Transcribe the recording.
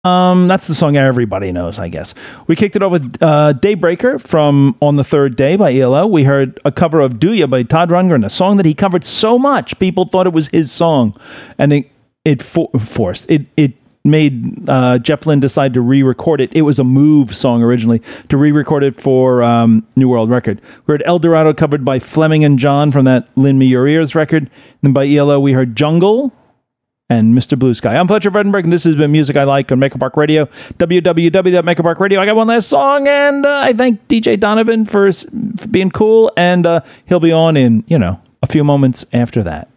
That's the song everybody knows, I guess. We kicked it off with Daybreaker from On the Third Day by ELO. We heard a cover of Do Ya by Todd Rundgren, a song that he covered so much, people thought it was his song. And it made Jeff Lynne decide to re-record it. It was a Move song originally, to re-record it for New World Record. We heard El Dorado covered by Fleming and John from that Lend Me Your Ears record. Then by ELO, we heard Jungle and Mr. Blue Sky. I'm Fletcher Vredenberg, and this has been Music I Like on Maker Park Radio, www.makerparkradio. I got one last song, and I thank DJ Donovan for being cool, and he'll be on in, a few moments after that.